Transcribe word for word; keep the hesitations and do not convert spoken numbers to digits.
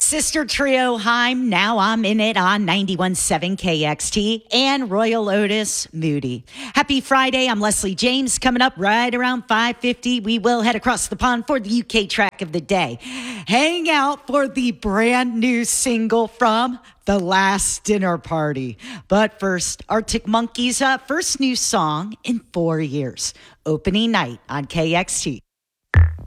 Sister Trio Heim, now I'm in it on ninety-one point seven K X T, and Royal Otis Moody. Happy Friday. I'm Leslie James. Coming up right around five fifty, we will head across the pond for the U K track of the day. Hang out for the brand new single from The Last Dinner Party. But first, Arctic Monkeys' uh, first new song in four years. Opening night on K X T.